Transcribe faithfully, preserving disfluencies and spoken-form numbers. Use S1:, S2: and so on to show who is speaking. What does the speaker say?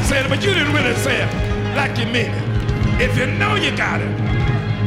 S1: said it, but you didn't really say it like you mean it. If you know you got it,